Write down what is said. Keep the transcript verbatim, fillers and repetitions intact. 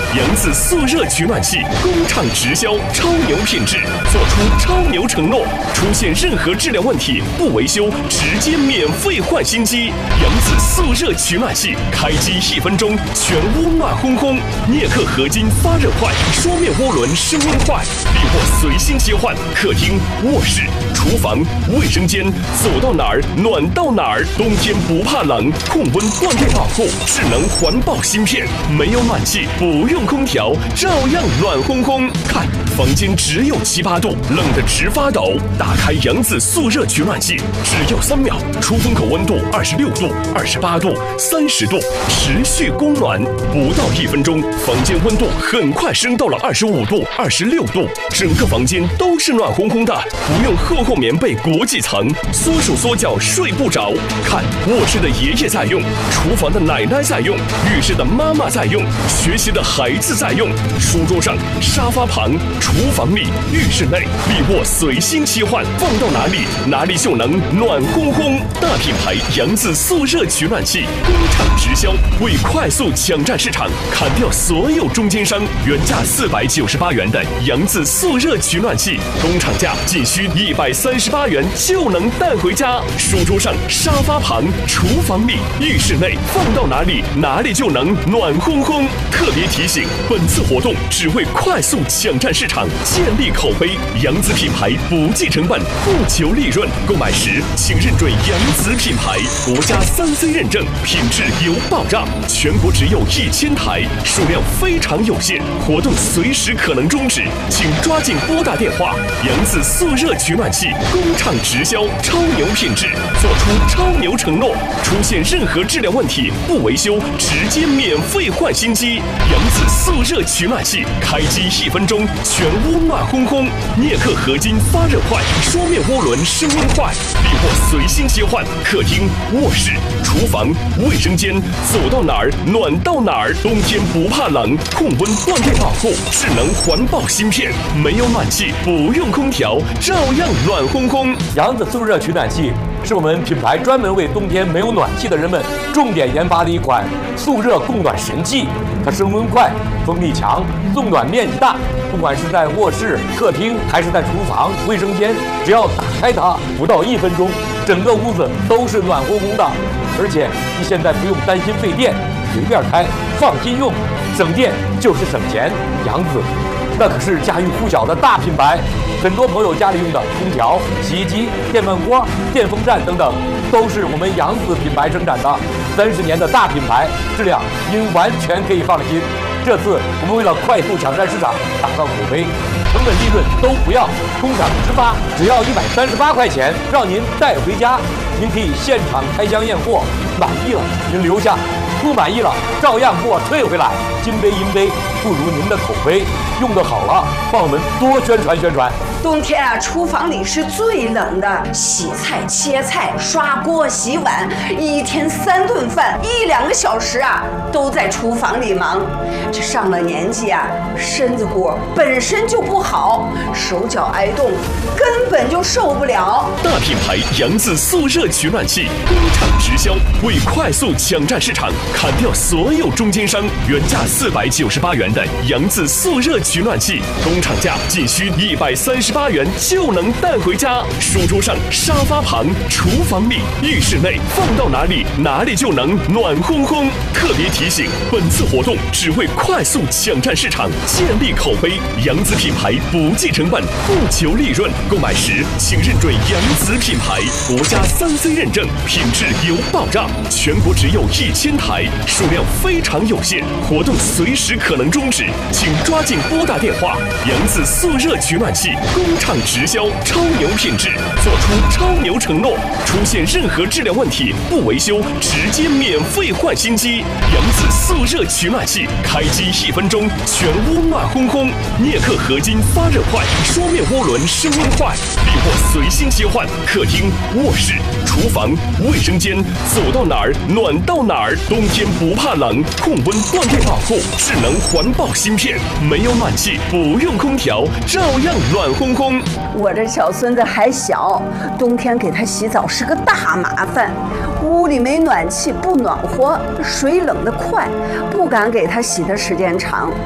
扬子速热取暖器，工厂直销，超牛品质，做出超牛承诺，出现任何质量问题不维修，直接免费换新机。扬子速热取暖器，开机一分钟，全屋暖烘烘，镍克合金发热快，桌面涡轮升温快，力获随心切换，客厅、卧室、厨房、卫生间，走到哪儿暖到哪儿。冬天不怕冷，控温断电保护，智能环保芯片，没有暖气，不用空调，照样暖烘烘。看，房间只有七八度，冷得直发抖。打开扬子速热取暖器，只要三秒，出风口温度二十六度、二十八度、三十度，持续供暖，不到一分钟，房间温度很快升到了二十五度、二十六度，整个房间都是暖烘烘的，不用厚厚棉被裹几层，缩手缩脚睡不着。看，卧室的爷爷在用，厨房的奶奶在用，浴室的妈妈在用，学习的孩子在用，书桌上、沙发旁、厨房里、浴室内，力握随心切换，放到哪里哪里就能暖烘烘。大品牌扬子速热取暖器，工厂直销，为快速抢占市场，砍掉所有中间商，原价四百九十八元的扬子速热取暖器，工厂价仅需一百三十八元就能带回家。书桌上、沙发旁、厨房里、浴室内，放到哪里哪里就能暖烘烘。特别提醒，本次活动只为快速抢占市场，建立口碑。扬子品牌不计成本，不求利润，购买时请认准扬子品牌，国家三 C 认证，品质有保障。全国只有一千台，数量非常有限，活动随时可能终止，请抓紧拨打电话。扬子速热取暖器，工厂直销，超牛品质，做出超牛承诺，出现任何质量问题不维修，直接免费换新机。扬子速热取暖器，开机一分钟，全屋暖烘烘，镍克合金发热快，桌面涡轮升温快，力获随心切换，客厅、卧室、厨房、卫生间，走到哪儿暖到哪儿。冬天不怕冷，控温断电保护，智能环保芯片，没有暖气，不用空调，照样暖烘烘。 扬子速热取暖器是我们品牌专门为冬天没有暖气的人们重点研发的一款速热供暖神器。它升温快，风力强，送暖面积大，不管是在卧室、客厅还是在厨房、卫生间，只要打开它，不到一分钟，整个屋子都是暖烘烘的。而且你现在不用担心费电，随便开，放心用，省电就是省钱。扬子那可是家喻户晓的大品牌，很多朋友家里用的空调、洗衣机、电饭锅、电风扇等等，都是我们扬子品牌生产的。三十年的大品牌，质量您完全可以放心。这次我们为了快速抢占市场，打造口碑，成本利润都不要，工厂直发，只要一百三十八块钱，让您带回家。您可以现场开箱验货，满意了您留下，不满意了照样给我退回来。金杯银杯不如您的口碑，用得好了，帮我们多宣传宣传。 冬天啊，厨房里是最冷的，洗菜、切菜、刷锅、洗碗，一天三顿饭，一两个小时啊，都在厨房里忙。这上了年纪啊，身子骨本身就不好，手脚挨冻，根本就受不了。 大品牌扬子速热取暖器，工厂直销，为快速抢占市场，砍掉所有中间商，原价四百九十八元的扬子速热取暖器，工厂价仅需一百三十八元就能带回家。书桌上、沙发旁、厨房里、浴室内，放到哪里哪里就能暖烘烘。特别提醒，本次活动只为快速抢占市场，建立口碑。扬子品牌不计成本，不求利润，购买时请认准扬子品牌，国家三 C 认证，品质有保障。全国只有一千台，数量非常有限，活动随时可能终止，请抓紧拨打电话。扬子速热取暖器，工厂直销，超牛品质，做出超牛承诺，出现任何质量问题不维修，直接免费换新机。扬子速热取暖器，开机一分钟，全屋暖烘烘，镍克合金发热快，桌面涡轮升温快，力获随心切换，客厅、卧室、厨房、卫生间，走到哪儿暖到哪儿。冬天不怕冷，控温断电保护，智能环保芯片，没有暖气，不用空调，照样暖烘烘。 我这小孙子还小，冬天给他洗澡是个大麻烦，屋里没暖气，不暖和，水冷得快，不敢给他洗的时间长。